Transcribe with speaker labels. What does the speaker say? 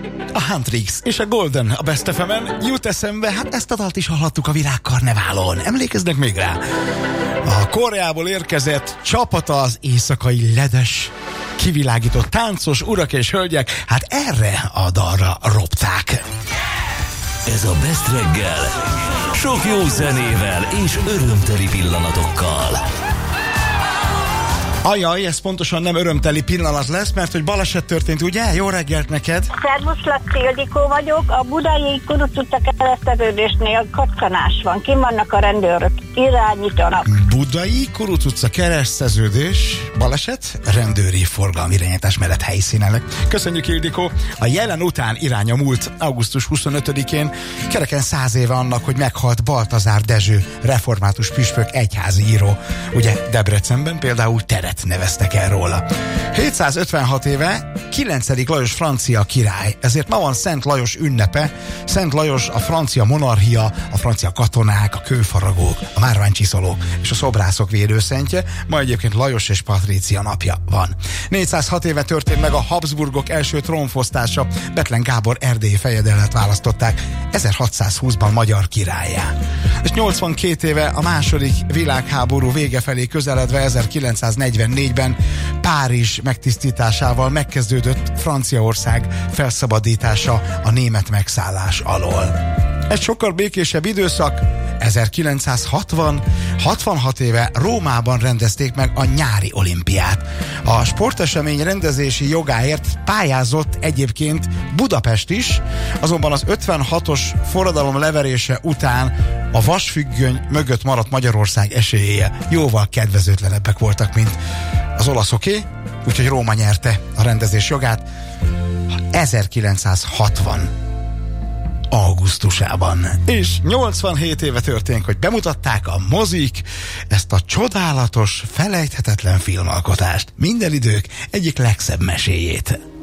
Speaker 1: A Huntrix és a Golden a Best FM-en jut eszembe, hát ezt a dalt is hallhattuk a Virágkarneválon. Emlékeznek még rá? A Koreából érkezett csapata az éjszakai ledes, kivilágított táncos urak és hölgyek, hát erre a dalra ropták.
Speaker 2: Ez a Best reggel, sok jó zenével és örömteli pillanatokkal.
Speaker 1: Ajaj, ez pontosan nem örömteli pillanat lesz, mert hogy baleset történt, ugye? Jó reggelt neked!
Speaker 3: Szervusz, Laci, Ildikó vagyok. A budai Kuruc utca kereszteződésnél koccanás van. Kim vannak a rendőrök, irányítanak.
Speaker 1: Budai Kuruc utca kereszteződés, baleset, rendőri forgalmi irányítás mellett helyszínelnek. Köszönjük, Ildikó! A jelen után irány a múlt augusztus 25-én, kereken 100 éve annak, hogy meghalt Baltazár Dezső, református püspök, egyházi író. Ugye Debrecenben például teret neveztek el róla. 756 éve 9. Lajos francia király, ezért ma van Szent Lajos ünnepe. Szent Lajos a francia monarchia, a francia katonák, a kőfaragók, a márványsziszolók és a szobrászok védőszentje. Ma egyébként Lajos és Patrícia napja van. 406 éve történt meg a Habsburgok első trónfosztása. Bethlen Gábor erdélyi fejedelmet választották 1620-ban magyar királlyá. És 82 éve a második világháború vége felé közeledve 1944-ben Párizs megtisztításával megkezdődött Franciaország felszabadítása a német megszállás alól. Egy sokkal békésebb időszak, 1966 éve Rómában rendezték meg a nyári olimpiát. A sportesemény rendezési jogáért pályázott egyébként Budapest is, azonban az 56-os forradalom leverése után a vasfüggöny mögött maradt Magyarország esélye jóval kedvezőtlenebbek voltak, mint az olaszoké, úgyhogy Róma nyerte a rendezés jogát 1960 augusztusában. És 87 éve történt, hogy bemutatták a mozik ezt a csodálatos, felejthetetlen filmalkotást, minden idők egyik legszebb meséjét.